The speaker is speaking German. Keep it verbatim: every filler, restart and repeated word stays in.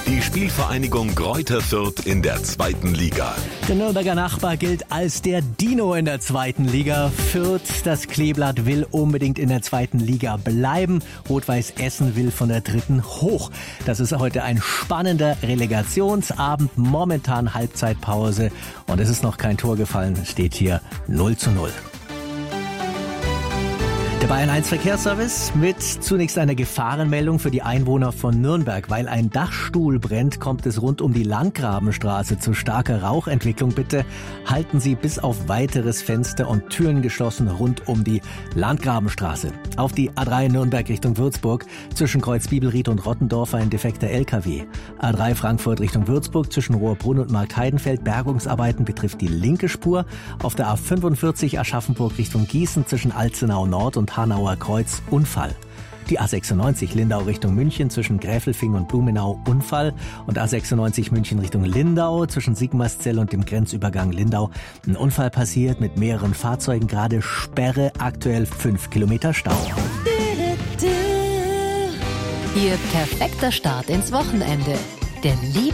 Die Spielvereinigung Greuther Fürth in der zweiten Liga. Der Nürnberger Nachbar gilt als der Dino in der zweiten Liga. Fürth, das Kleeblatt, will unbedingt in der zweiten Liga bleiben. Rot-Weiß Essen will von der dritten hoch. Das ist heute ein spannender Relegationsabend. Momentan Halbzeitpause und es ist noch kein Tor gefallen. Es steht hier null zu null. Der Bayern eins Verkehrsservice mit zunächst einer Gefahrenmeldung für die Einwohner von Nürnberg. Weil ein Dachstuhl brennt, kommt es rund um die Landgrabenstraße zu starker Rauchentwicklung. Bitte halten Sie bis auf weiteres Fenster und Türen geschlossen rund um die Landgrabenstraße. Auf die A drei Nürnberg Richtung Würzburg zwischen Kreuz Bibelried und Rottendorf ein defekter L K W. A drei Frankfurt Richtung Würzburg zwischen Rohrbrunn und Marktheidenfeld. Bergungsarbeiten betrifft die linke Spur. Auf der A fünfundvierzig Aschaffenburg Richtung Gießen zwischen Alzenau Nord und Hanauer Kreuz Unfall. Die A sechsundneunzig Lindau Richtung München zwischen Gräfelfing und Blumenau Unfall und A sechsundneunzig München Richtung Lindau zwischen Sigmarszell und dem Grenzübergang Lindau. Ein Unfall passiert mit mehreren Fahrzeugen, gerade Sperre, aktuell fünf Kilometer Stau. Ihr perfekter Start ins Wochenende. Der Liebe